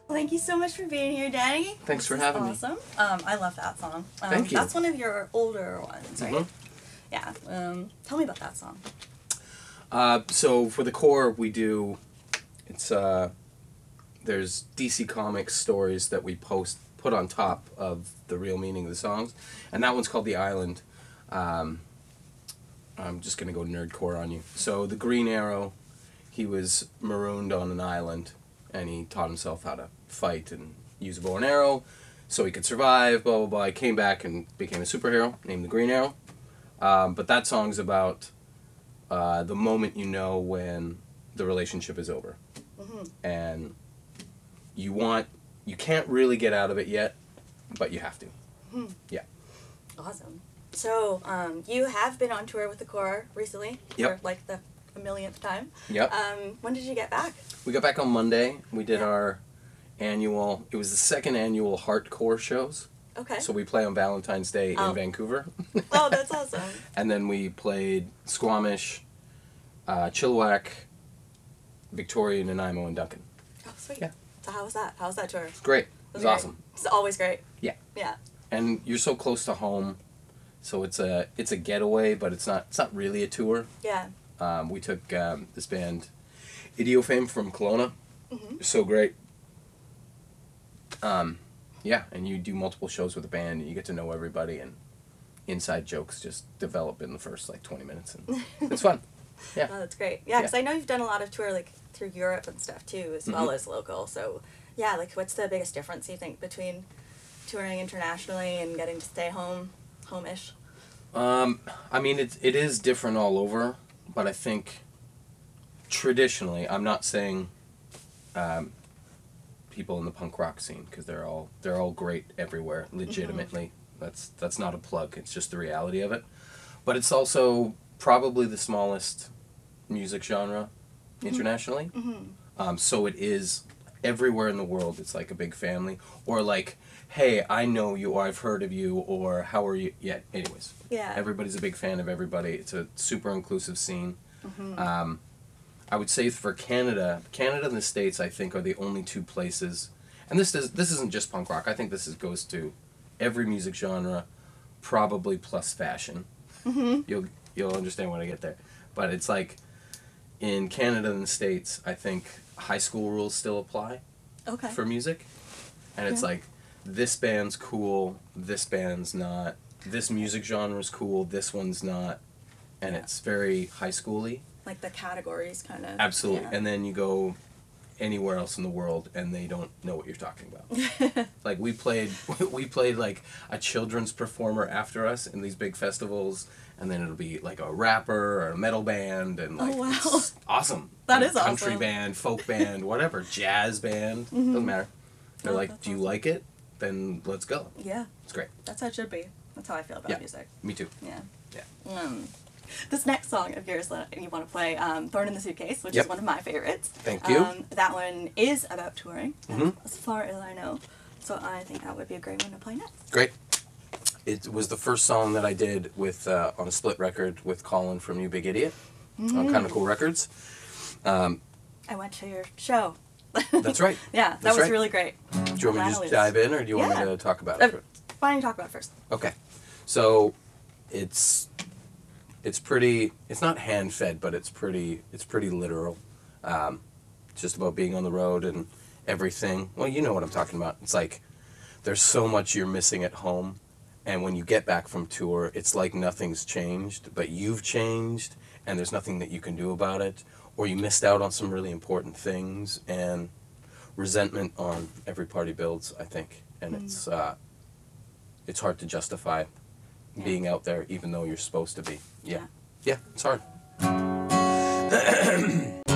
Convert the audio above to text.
Thank you so much for being here, Danny. Thanks for having me. Awesome. I love that song. Thank you. That's one of your older ones, right? Mm-hmm. Yeah. Tell me about that song. So for the core, we do. It's there's DC Comics stories that we put on top of the real meaning of the songs, and that one's called The Island. I'm just gonna go nerdcore on you. So the Green Arrow, he was marooned on an island, and he taught himself how to fight and use a bow and arrow, so he could survive. Blah blah blah. He came back and became a superhero named the Green Arrow. But that song's about the moment you know when the relationship is over, and you can't really get out of it yet, but you have to. Yeah. Awesome. So, you have been on tour with the Core recently Yep. for like the millionth time. Yep. When did you get back? We got back on Monday. We did our annual. It was the second annual Heartcore shows. Okay. So we play on Valentine's Day in Vancouver. Oh, that's awesome. And then we played Squamish, Chilliwack, Victoria, Nanaimo, and Duncan. Oh, sweet. Yeah. So how was that? How was that tour? It's great. It was awesome. It's always great. Yeah. Yeah. And you're so close to home, so it's a getaway, but it's not really a tour. Yeah. We took this band, Idiofame from Kelowna. Mm-hmm. So great. Yeah, and you do multiple shows with the band, and you get to know everybody, and inside jokes just develop in the first 20 minutes, and it's fun. Yeah. Oh, that's great. Yeah, because I know you've done a lot of tour through Europe and stuff too, as well as local. So, yeah, what's the biggest difference you think between touring internationally and getting to stay home-ish? I mean, it is different all over, but I think traditionally, I'm not saying people in the punk rock scene, because they're all great everywhere, legitimately. That's not a plug. It's just the reality of it. But it's also probably the smallest music genre internationally. So it is everywhere in the world. It's like a big family, or hey, I know you, or I've heard of you, or how are you? Yeah. Anyways. Yeah. Everybody's a big fan of everybody. It's a super inclusive scene. I would say for Canada and the States, I think, are the only two places, and this isn't just punk rock. I think this goes to every music genre, probably plus fashion. You'll understand when I get there. But it's in Canada and the States, I think high school rules still apply. Okay. For music, and it's this band's cool, this band's not. This music genre's cool, this one's not, and it's very high schooly. Like the categories, kind of. Absolutely. Yeah. And then you go anywhere else in the world, and they don't know what you're talking about. we played a children's performer after us in these big festivals, and then it'll be a rapper or a metal band, and oh, wow. It's awesome. That is awesome. Country band, folk band, whatever, jazz band, doesn't matter. They're do awesome. You like it? Then let's go. Yeah. It's great. That's how it should be. That's how I feel about music. Me too. Yeah. Yeah. This next song of yours that you want to play, Thorn in the Suitcase, which is one of my favorites. Thank you. That one is about touring, as far as I know. So I think that would be a great one to play next. Great. It was the first song that I did with on a split record with Colin from You Big Idiot on Kinda Cool Records. I went to your show. That's right. Yeah, that was really great. Do you want me to just dive in, or do you want me to talk about it? Why don't you talk about it first? Okay. So it's pretty. It's not hand fed, but it's pretty literal. It's just about being on the road and everything. Well, you know what I'm talking about. It's there's so much you're missing at home, and when you get back from tour, it's like nothing's changed, but you've changed, and there's nothing that you can do about it, or you missed out on some really important things, and resentment on every party builds, I think, and it's hard to justify being out there even though you're supposed to be. Yeah, it's hard.